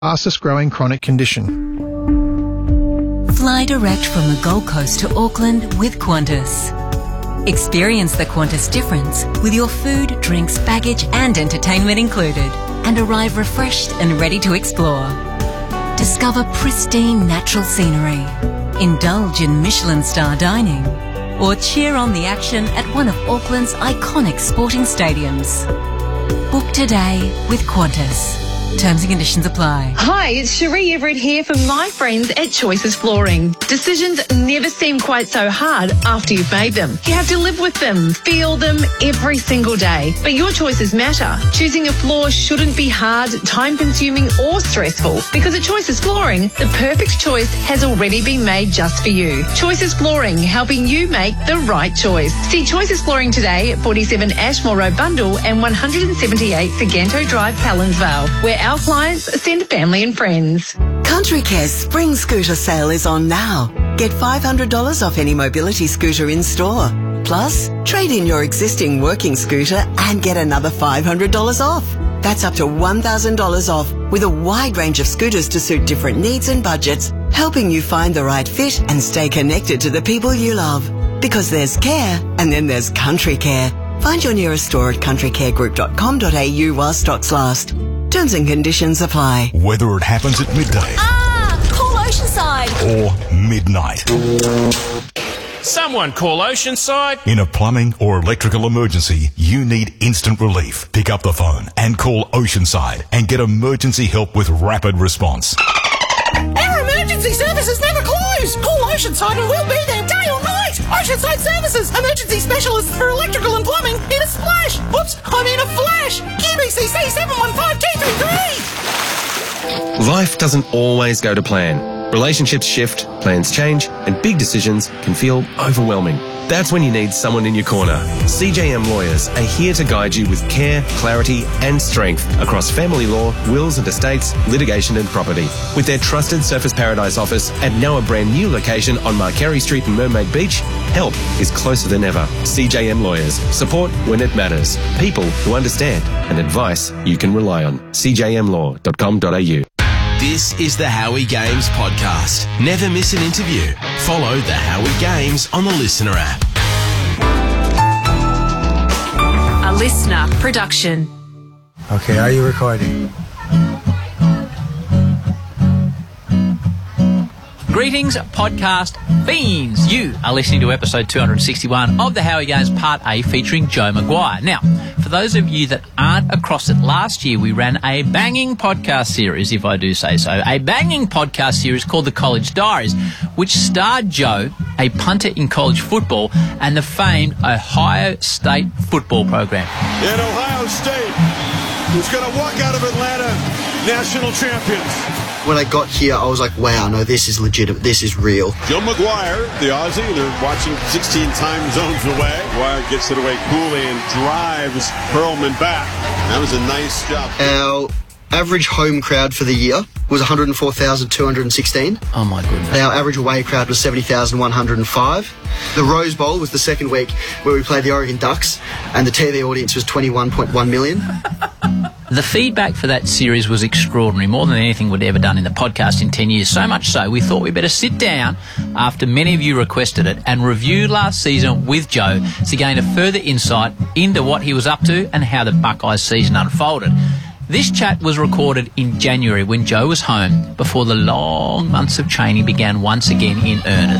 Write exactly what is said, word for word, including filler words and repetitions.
fastest growing chronic condition. Fly direct from the Gold Coast to Auckland with Qantas. Experience the Qantas difference with your food, drinks, baggage and entertainment included, and arrive refreshed and ready to explore. Discover pristine natural scenery, indulge in Michelin star dining, or cheer on the action at one of Auckland's iconic sporting stadiums. Book today with Qantas. Terms and conditions apply. Hi, it's Cherie Everett here from my friends at Choices Flooring. Decisions never seem quite so hard after you've made them. You have to live with them, feel them every single day. But your choices matter. Choosing a floor shouldn't be hard, time-consuming or stressful, because at Choices Flooring, the perfect choice has already been made just for you. Choices Flooring, helping you make the right choice. See Choices Flooring today at forty-seven Ashmore Road Bundle and one seventy-eight Saganto Drive, Pallinsvale, where our clients send family and friends. Country Care's Spring Scooter sale is on now. Get five hundred dollars off any mobility scooter in store. Plus, trade in your existing working scooter and get another five hundred dollars off. That's up to one thousand dollars off with a wide range of scooters to suit different needs and budgets, helping you find the right fit and stay connected to the people you love. Because there's care and then there's Country Care. Find your nearest store at country care group dot com dot a u while stocks last. Terms and conditions apply. Whether it happens at midday. Ah! Call Oceanside! Or midnight. Someone call Oceanside. In a plumbing or electrical emergency, you need instant relief. Pick up the phone and call Oceanside and get emergency help with rapid response. Our emergency services never close. Call Oceanside and we'll be there day or night. Oceanside Services, emergency specialists for electrical and plumbing in a splash. Oops, I mean a flash. Q B C C seven one five two three three. Life doesn't always go to plan. Relationships shift, plans change, and big decisions can feel overwhelming. That's when you need someone in your corner. C J M Lawyers are here to guide you with care, clarity, and strength across family law, wills and estates, litigation and property. With their trusted Surfers Paradise office and now a brand new location on Marcari Street in Mermaid Beach, help is closer than ever. C J M Lawyers. Support when it matters. People who understand and advice you can rely on. c j m law dot com dot a u. This is the Howie Games podcast. Never miss an interview. Follow the Howie Games on the Listener app. A Listener production. Okay, are you recording? Greetings, podcast fiends. You are listening to episode two hundred sixty-one of the Howie Games Part A featuring Joe Maguire. Now, for those of you that aren't across it, last year we ran a banging podcast series, if I do say so, a banging podcast series called The College Diaries, which starred Joe, a punter in college football, and the famed Ohio State football program. And Ohio State is going to walk out of Atlanta national champions. When I got here, I was like, wow, no, this is legitimate. This is real. Joe Maguire, the Aussie, they're watching sixteen time zones away. Maguire gets it away coolly and drives Perlman back. That was a nice job. Our average home crowd for the year was one hundred four thousand two hundred sixteen. Oh, my goodness. Our average away crowd was seventy thousand one hundred five. The Rose Bowl was the second week where we played the Oregon Ducks, and the T V audience was twenty-one point one million. The feedback for that series was extraordinary, more than anything we'd ever done in the podcast in ten years. So much so, we thought we'd better sit down after many of you requested it and review last season with Joe to gain a further insight into what he was up to and how the Buckeyes season unfolded. This chat was recorded in January when Joe was home before the long months of training began once again in earnest.